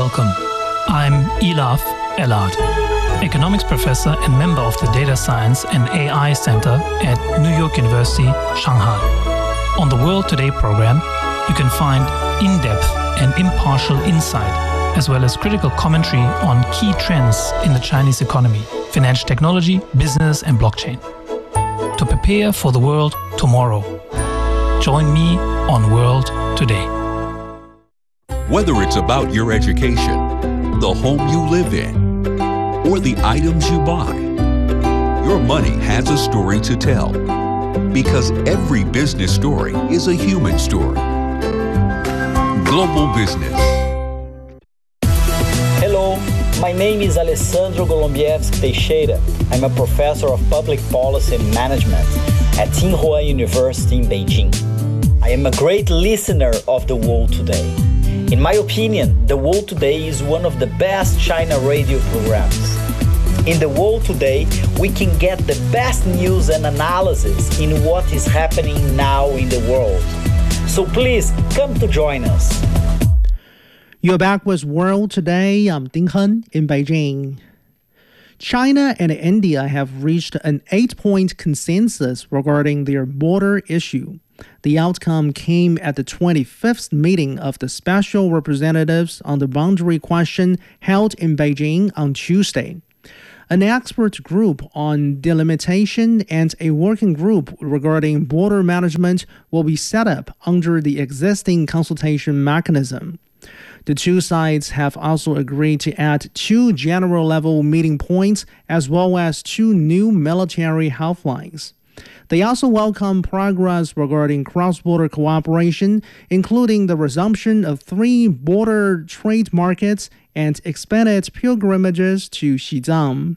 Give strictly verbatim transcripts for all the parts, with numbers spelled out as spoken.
Welcome. I'm Elaf Elad, economics professor and member of the Data Science and A I Center at New York University, Shanghai. On the World Today program, you can find in-depth and impartial insight, as well as critical commentary on key trends in the Chinese economy, financial technology, business, and blockchain. To prepare for the world tomorrow, join me on World Today. Whether it's about your education, the home you live in, or the items you buy, your money has a story to tell. Because every business story is a human story. Global Business. Hello, my name is Alessandro Golombieski Teixeira. I'm a professor of public policy and management at Tsinghua University in Beijing. I am a great listener of The World Today. In my opinion, The World Today is one of the best China radio programs. In The World Today, we can get the best news and analysis in what is happening now in the world. So please, come to join us. You're back with World Today. I'm Ding Hen in Beijing. China and India have reached an eight-point consensus regarding their border issue. The outcome came at the twenty-fifth meeting of the Special Representatives on the Boundary Question held in Beijing on Tuesday. An expert group on delimitation and a working group regarding border management will be set up under the existing consultation mechanism. The two sides have also agreed to add two general-level meeting points as well as two new military helplines. They also welcome progress regarding cross-border cooperation, including the resumption of three border trade markets and expanded pilgrimages to Xizang.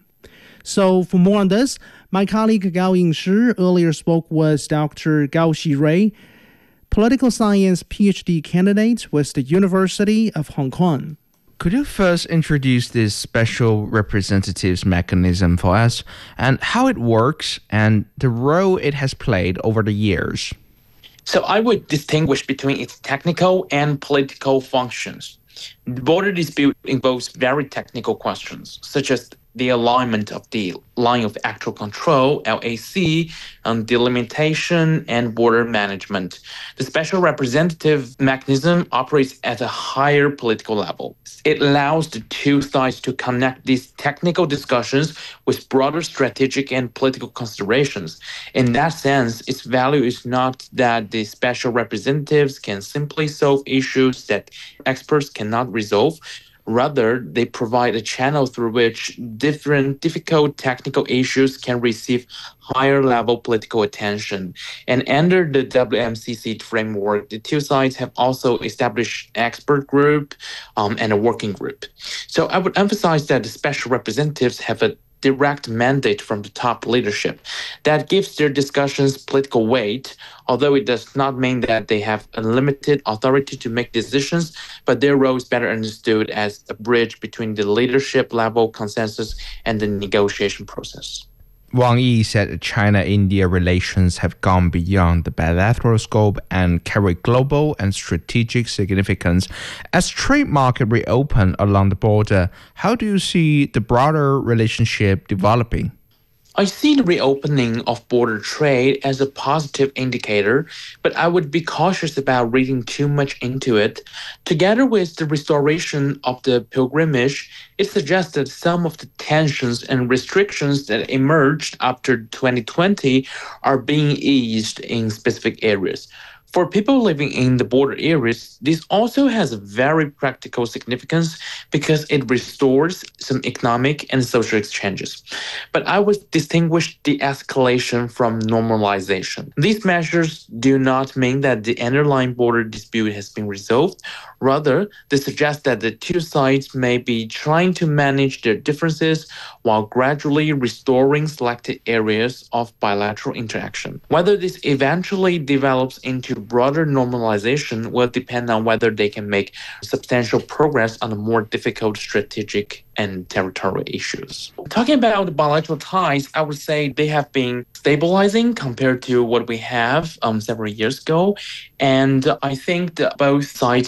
So for more on this, my colleague Gao Yingshi earlier spoke with Doctor Gao Xirui, political science PhD candidate with the University of Hong Kong. Could you first introduce this special representatives mechanism for us and how it works and the role it has played over the years? So I would distinguish between its technical and political functions. The border dispute involves very technical questions, such as the alignment of the line of actual control, L A C, and delimitation and border management. The special representative mechanism operates at a higher political level. It allows the two sides to connect these technical discussions with broader strategic and political considerations. In that sense, its value is not that the special representatives can simply solve issues that experts cannot resolve. Rather, they provide a channel through which different difficult technical issues can receive higher-level political attention. And under the W M C C framework, the two sides have also established an expert group um, and a working group. So I would emphasize that the special representatives have a direct mandate from the top leadership that gives their discussions political weight, although it does not mean that they have unlimited authority to make decisions, but their role is better understood as a bridge between the leadership level consensus and the negotiation process. Wang Yi said that China-India relations have gone beyond the bilateral scope and carry global and strategic significance. As trade markets reopen along the border, how do you see the broader relationship developing? I see the reopening of border trade as a positive indicator, but I would be cautious about reading too much into it. Together with the restoration of the pilgrimage, it suggests that some of the tensions and restrictions that emerged after twenty twenty are being eased in specific areas. For people living in the border areas, this also has a very practical significance because it restores some economic and social exchanges. But I would distinguish de-escalation from normalization. These measures do not mean that the underlying border dispute has been resolved. Rather, they suggest that the two sides may be trying to manage their differences while gradually restoring selected areas of bilateral interaction. Whether this eventually develops into broader normalization will depend on whether they can make substantial progress on the more difficult strategic and territorial issues. Talking about bilateral ties, I would say they have been stabilizing compared to what we have um, several years ago. And I think that both sides have been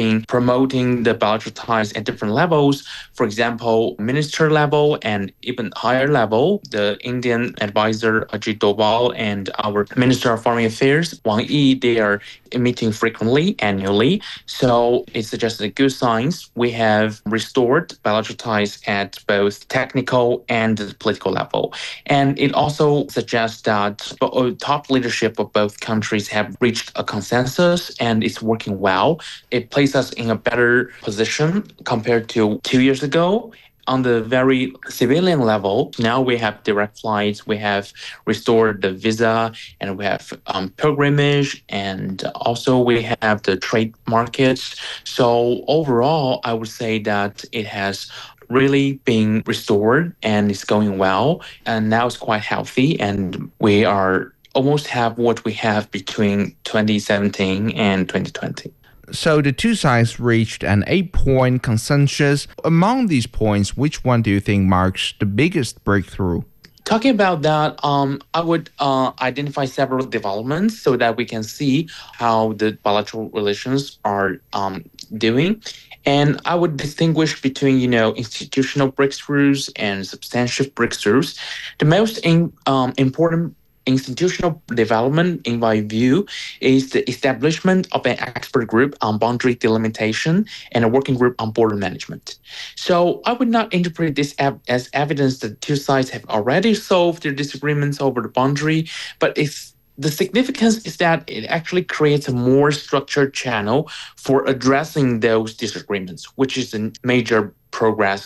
been promoting the bilateral ties at different levels. For example, minister level and even higher level. The Indian advisor Ajit Doval and our Minister of Foreign Affairs Wang Yi, they are meeting frequently, annually. So it suggests a good signs. We have restored bilateral ties at both technical and political level. And it also suggests that top leadership of both countries have reached a consensus and it's working well. It places us in a better position compared to two years ago. On the very civilian level, now we have direct flights, we have restored the visa, and we have um, pilgrimage, and also we have the trade markets. So overall, I would say that it has really been restored and it's going well. And now it's quite healthy, and we are almost have what we have between twenty seventeen and twenty twenty. So the two sides reached an eight-point consensus. Among these points, which one do you think marks the biggest breakthrough? Talking about that, um, I would uh, identify several developments so that we can see how the bilateral relations are um, doing. And I would distinguish between, you know, institutional breakthroughs and substantive breakthroughs. The most in, um, important institutional development, in my view, is the establishment of an expert group on boundary delimitation and a working group on border management. So I would not interpret this as evidence that two sides have already solved their disagreements over the boundary, but it's the significance is that it actually creates a more structured channel for addressing those disagreements, which is a major progress